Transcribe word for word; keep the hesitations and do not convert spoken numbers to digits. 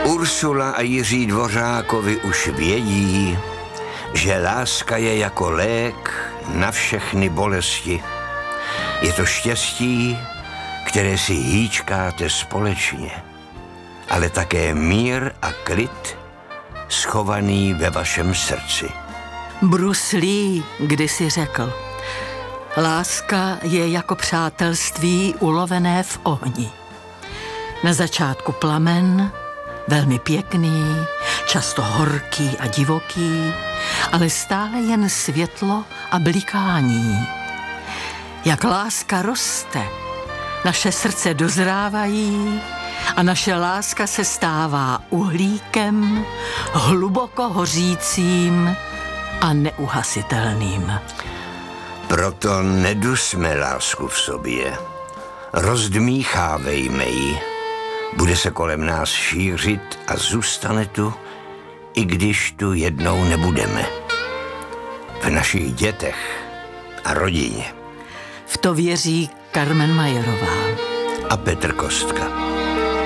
Ursula a Jiří Dvořákovi už vědí, že láska je jako lék na všechny bolesti. Je to štěstí, které si hýčkáte společně, ale také mír a klid schovaný ve vašem srdci. Bruce Lee kdysi řekl, láska je jako přátelství ulovené v ohni. Na začátku plamen, velmi pěkný, často horký a divoký, ale stále jen světlo a blikání. Jak láska roste, naše srdce dozrávají a naše láska se stává uhlíkem, hluboko hořícím a neuhasitelným. Proto nedusme lásku v sobě, rozdmíchávejme ji. Bude se kolem nás šířit a zůstane tu, i když tu jednou nebudeme. V našich dětech a rodině. V to věří Carmen Majerová A Petr Kostka.